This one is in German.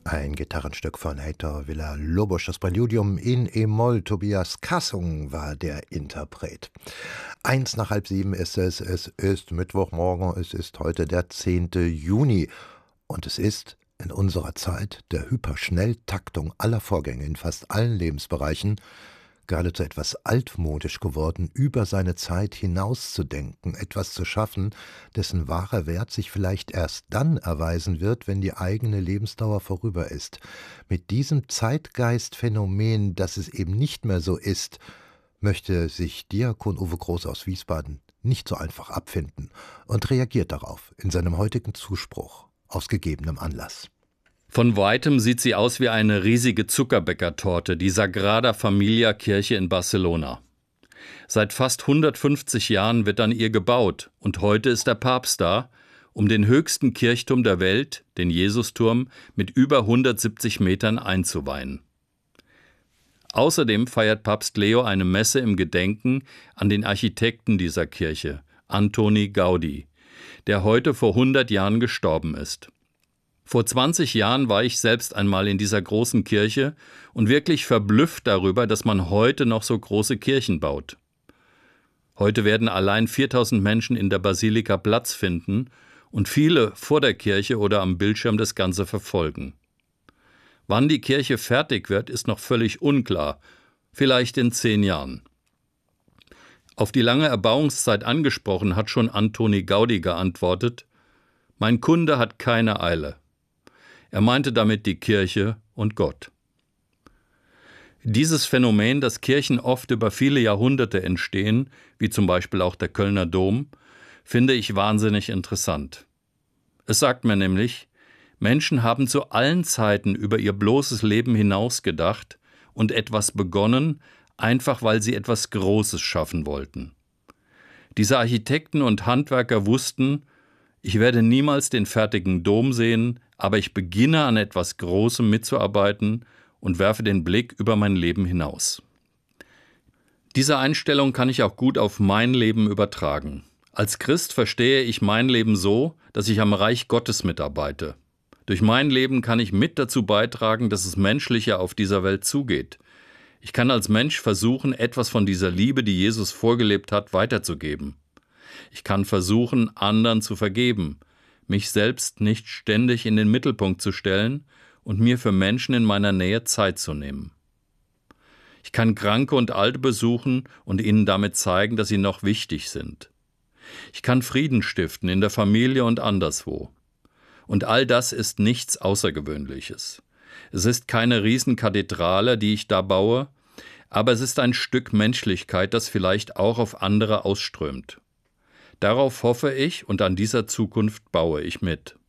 Ein Gitarrenstück von Heitor Villa-Lobos, das Präludium in E-Moll. Tobias Kassung war der Interpret. 6:01 ist es. Es ist Mittwochmorgen. Es ist heute der 10. Juni. Und es ist in unserer Zeit der Hyperschnelltaktung aller Vorgänge in fast allen Lebensbereichen geradezu etwas altmodisch geworden, über seine Zeit hinauszudenken, etwas zu schaffen, dessen wahrer Wert sich vielleicht erst dann erweisen wird, wenn die eigene Lebensdauer vorüber ist. Mit diesem Zeitgeistphänomen, dass es eben nicht mehr so ist, möchte sich Diakon Uwe Groß aus Wiesbaden nicht so einfach abfinden und reagiert darauf in seinem heutigen Zuspruch aus gegebenem Anlass. Von weitem sieht sie aus wie eine riesige Zuckerbäckertorte, die Sagrada Familia Kirche in Barcelona. Seit fast 150 Jahren wird an ihr gebaut und heute ist der Papst da, um den höchsten Kirchturm der Welt, den Jesusturm, mit über 170 Metern einzuweihen. Außerdem feiert Papst Leo eine Messe im Gedenken an den Architekten dieser Kirche, Antoni Gaudi, der heute vor 100 Jahren gestorben ist. Vor 20 Jahren war ich selbst einmal in dieser großen Kirche und wirklich verblüfft darüber, dass man heute noch so große Kirchen baut. Heute werden allein 4000 Menschen in der Basilika Platz finden und viele vor der Kirche oder am Bildschirm das Ganze verfolgen. Wann die Kirche fertig wird, ist noch völlig unklar, vielleicht in 10 Jahren. Auf die lange Erbauungszeit angesprochen hat schon Antoni Gaudi geantwortet: Mein Kunde hat keine Eile. Er meinte damit die Kirche und Gott. Dieses Phänomen, dass Kirchen oft über viele Jahrhunderte entstehen, wie zum Beispiel auch der Kölner Dom, finde ich wahnsinnig interessant. Es sagt mir nämlich, Menschen haben zu allen Zeiten über ihr bloßes Leben hinaus gedacht und etwas begonnen, einfach weil sie etwas Großes schaffen wollten. Diese Architekten und Handwerker wussten, ich werde niemals den fertigen Dom sehen, aber ich beginne an etwas Großem mitzuarbeiten und werfe den Blick über mein Leben hinaus. Diese Einstellung kann ich auch gut auf mein Leben übertragen. Als Christ verstehe ich mein Leben so, dass ich am Reich Gottes mitarbeite. Durch mein Leben kann ich mit dazu beitragen, dass es menschlicher auf dieser Welt zugeht. Ich kann als Mensch versuchen, etwas von dieser Liebe, die Jesus vorgelebt hat, weiterzugeben. Ich kann versuchen, anderen zu vergeben, mich selbst nicht ständig in den Mittelpunkt zu stellen und mir für Menschen in meiner Nähe Zeit zu nehmen. Ich kann Kranke und Alte besuchen und ihnen damit zeigen, dass sie noch wichtig sind. Ich kann Frieden stiften in der Familie und anderswo. Und all das ist nichts Außergewöhnliches. Es ist keine Riesenkathedrale, die ich da baue, aber es ist ein Stück Menschlichkeit, das vielleicht auch auf andere ausströmt. Darauf hoffe ich und an dieser Zukunft baue ich mit.